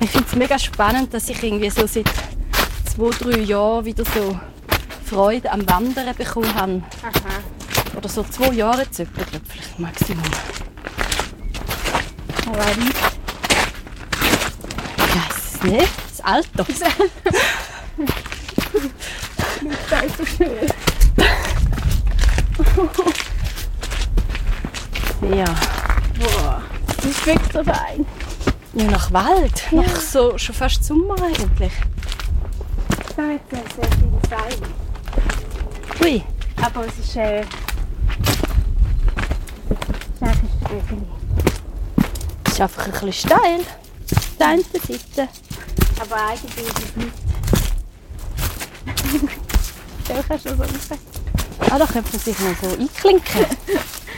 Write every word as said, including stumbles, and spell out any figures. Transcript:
Ich finde es mega spannend, dass ich irgendwie so seit zwei, drei Jahren wieder so Freude am Wandern bekommen habe. Aha. Oder so zwei Jahre jetzt etwa, vielleicht Maximum. Aber nicht. Ich weiss es nicht. Das Alter. Das ist so schön. Ja. Boah, das schmeckt so fein. Ja, nach Wald. Ja. Nach so, schon fast Sommer eigentlich. Da hat es sehr viele Seile. Ui. Aber es ist, äh, es ist eigentlich ein Stöckchen. Es ist einfach ein bisschen steil. Auf der einen Seite. Aber eigentlich ist es nicht. Da kannst du so raus. Ah, da könnte man sich noch so einklinken.